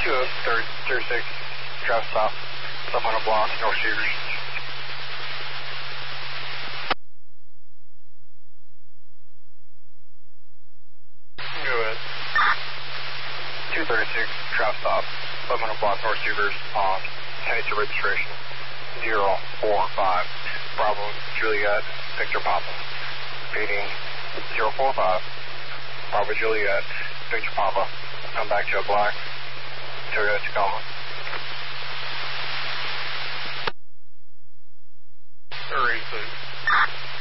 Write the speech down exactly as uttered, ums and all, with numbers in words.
thirty-six, traffic stop, up on a block, North Cedars. Go ahead. two thirty-six, traffic stop, up on a block, North Cedars, on Tennessee registration, zero four five, Bravo, Juliet, Victor Papa. Repeating, zero four five, Bravo, Juliet, Victor Papa. Come back to a black Toyota Tacoma. Hurry, please.